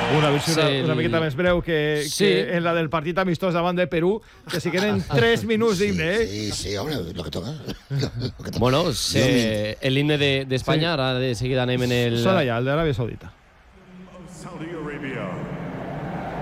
Una versió una miqueta més breu que en la del partit amistós davant de Perú, que si queden 3 minuts d'himne, Sí, home, lo que toca. Bueno, el himne d'Espanya, ara de seguida anem en el... Són allà, el d'Aràbia Saudita.